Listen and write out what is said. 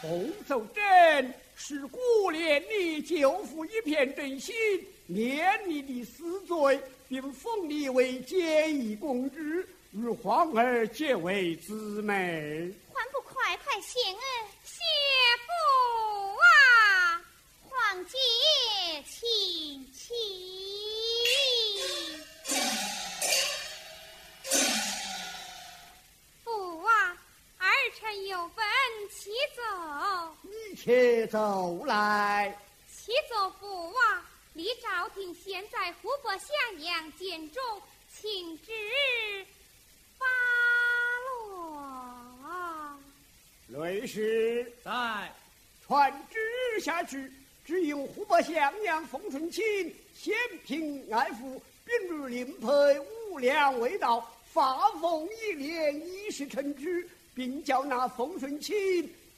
洪守贞是故连理舅父一片真心，免你的死罪，并封你为结义公主，与皇儿结为姊妹。 还不快派仙儿谢父啊！皇姐请起。父啊，儿臣有本启奏。 你且走来。 启奏父啊，离朝廷现在湖北襄阳监中，请旨发落。 雷氏在， 传旨下去，只应湖北襄阳冯顺卿嫌贫爱富，并日令配无粮未到，发奉一连，以示臣旨，并叫那冯顺卿